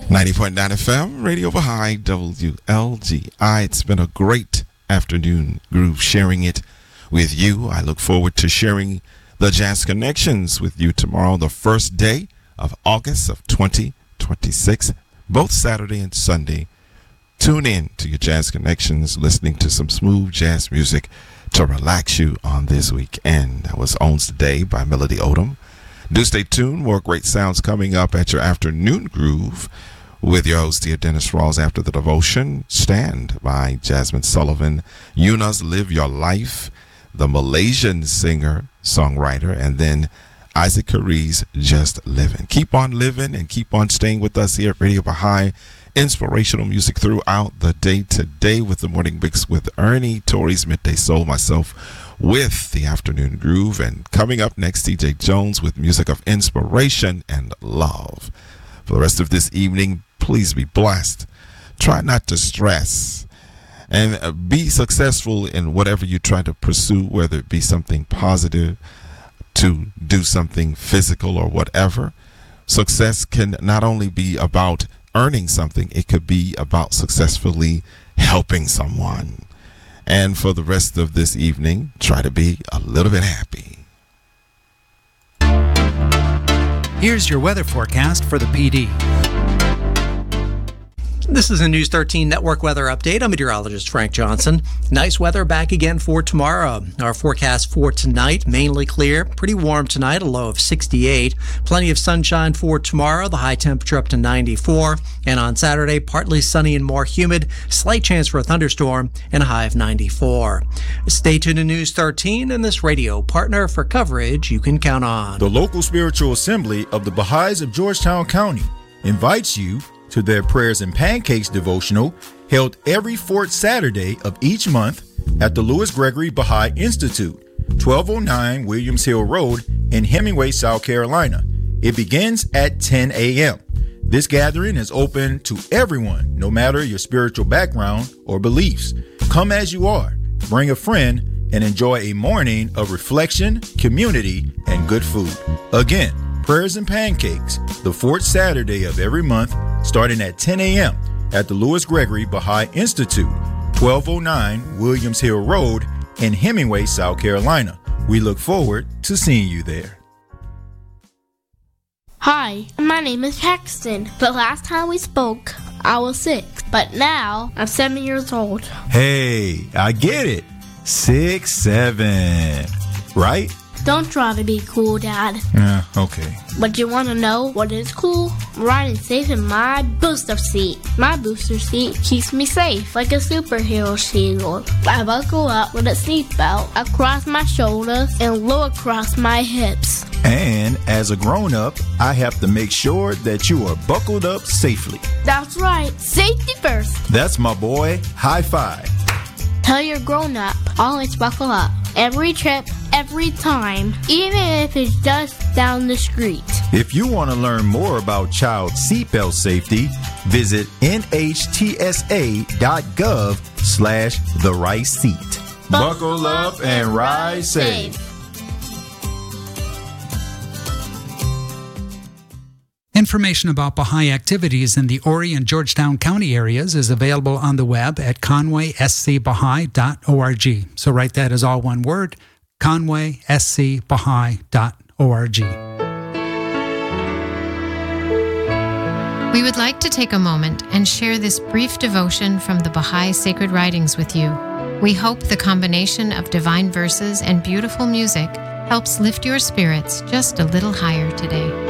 90.9 FM, Radio Baha'i, WLGI. It's been a great afternoon groove sharing it with you. I look forward to sharing the Jazz Connections with you tomorrow, the first day of August of 2026, both Saturday and Sunday. Tune in to your Jazz Connections, listening to some smooth jazz music to relax you on this weekend. That was Owns the Day by Melody Odom. Do stay tuned. More great sounds coming up at your afternoon groove with your host, dear Dennis Rawls, after the devotion. Stand by Jasmine Sullivan. Yuna's Live Your Life, the Malaysian singer, songwriter, and then Isaac Carey's Just Living. Keep on living and keep on staying with us here at Radio Baha'i. Inspirational music throughout the day today with the Morning Mix with Ernie, Tori's Midday Soul, myself with the Afternoon Groove, and coming up next, TJ Jones with music of inspiration and love. For the rest of this evening, please be blessed. Try not to stress and be successful in whatever you try to pursue, whether it be something positive, to do something physical or whatever. Success can not only be about earning something, it could be about successfully helping someone. And for the rest of this evening, try to be a little bit happy. Here's your weather forecast for the PD. This is a News 13 Network weather update. I'm meteorologist Frank Johnson. Nice weather back again for tomorrow. Our forecast for tonight, mainly clear. Pretty warm tonight, a low of 68. Plenty of sunshine for tomorrow, the high temperature up to 94. And on Saturday, partly sunny and more humid. Slight chance for a thunderstorm and a high of 94. Stay tuned to News 13 and this radio partner for coverage you can count on. The local spiritual assembly of the Baha'is of Georgetown County invites you to their Prayers and Pancakes devotional held every fourth Saturday of each month at the Louis Gregory Baha'i Institute, 1209 Williams Hill Road in Hemingway, South Carolina. It begins at 10 a.m. This gathering is open to everyone, no matter your spiritual background or beliefs. Come as you are, bring a friend, and enjoy a morning of reflection, community, and good food. Again, Prayers and Pancakes, the fourth Saturday of every month, starting at 10 a.m. at the Louis Gregory Baha'i Institute, 1209 Williams Hill Road in Hemingway, South Carolina. We look forward to seeing you there. Hi, my name is Paxton. The last time we spoke, I was 6, but now I'm 7 years old. Hey, I get it. 6, 7, right? Don't try to be cool, Dad. Yeah, okay. But you want to know what is cool? I'm riding safe in my booster seat. My booster seat keeps me safe like a superhero shield. I buckle up with a seatbelt across my shoulders and low across my hips. And as a grown-up, I have to make sure that you are buckled up safely. That's right. Safety first. That's my boy. High five. Tell your grown-up, always buckle up. Every trip, every time, even if it's just down the street. If you want to learn more about child seatbelt safety, visit nhtsa.gov/the-right-seat. Buckle up and ride safe. Information about Baha'i activities in the Horry and Georgetown County areas is available on the web at conwayscbaha'i.org. So write that as all one word, conwayscbaha'i.org. We would like to take a moment and share this brief devotion from the Baha'i Sacred Writings with you. We hope the combination of divine verses and beautiful music helps lift your spirits just a little higher today.